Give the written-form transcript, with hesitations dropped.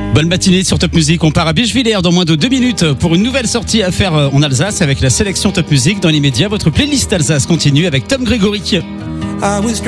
Bonne matinée sur Top Music. On part à Bischwiller dans moins de 2 minutes pour une nouvelle sortie à faire en Alsace avec la sélection Top Music. Dans l'immédiat, votre playlist Alsace continue avec Tom Grégory.